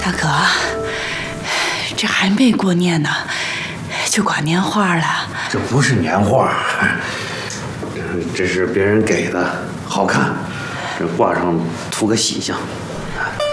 大哥，这还没过年呢，就挂年画了。 这不是年画，这是别人给的，好看，这挂上图个喜庆。